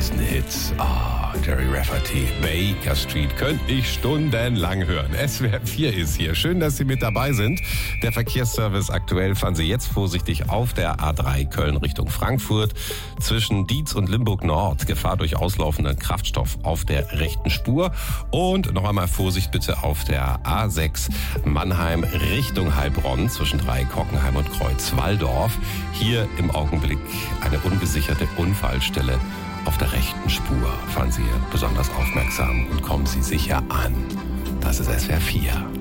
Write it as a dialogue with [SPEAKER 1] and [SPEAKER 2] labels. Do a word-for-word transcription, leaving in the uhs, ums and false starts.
[SPEAKER 1] größten Hits. Ah, Jerry Rafferty, Baker Street, könnte ich stundenlang hören. S W R vier ist hier. Schön, dass Sie mit dabei sind. Der Verkehrsservice aktuell: fahren Sie jetzt vorsichtig auf der A drei Köln Richtung Frankfurt. Zwischen Dietz und Limburg Nord Gefahr durch auslaufenden Kraftstoff auf der rechten Spur. Und noch einmal Vorsicht bitte auf der A sechs Mannheim Richtung Heilbronn zwischen Dreieck-Hockenheim und Kreuz-Walldorf. Hier im Augenblick eine ungesicherte Unfallstelle auf der rechten Spur. Fahren Sie besonders aufmerksam und kommen Sie sicher an. Das ist S W R vier.